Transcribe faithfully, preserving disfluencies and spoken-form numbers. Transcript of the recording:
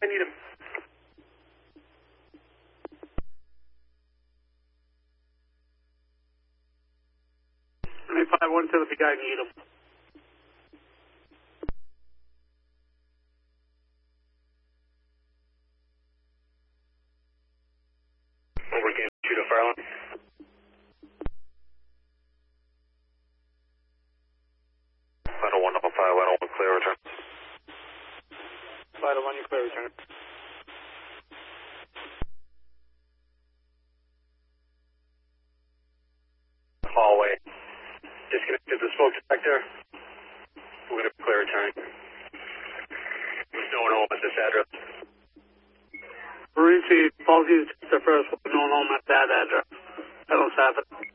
need him. five one seven, the guy need him. Over again, shoot a fire alarm. Vital one, double five, vital one, clear return. Vital one, you clear return. Hallway. Disconnected the smoke detector. We're going to clear return. There's no one home at this address. Marine Chief, policy is the first one, no home at that address. I don't have it.